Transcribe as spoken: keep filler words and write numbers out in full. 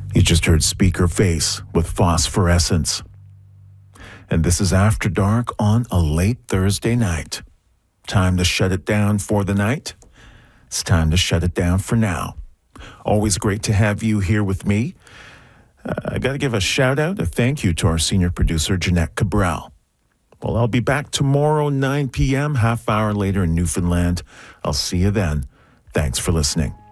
You just heard Speaker Face with Phosphorescence. And this is After Dark on a late Thursday night. Time to shut it down for the night. It's time to shut it down for now. Always great to have you here with me. Uh, I got to give a shout out, a thank you to our senior producer, Jeanette Cabral. Well, I'll be back tomorrow, nine p.m., half hour later in Newfoundland. I'll see you then. Thanks for listening.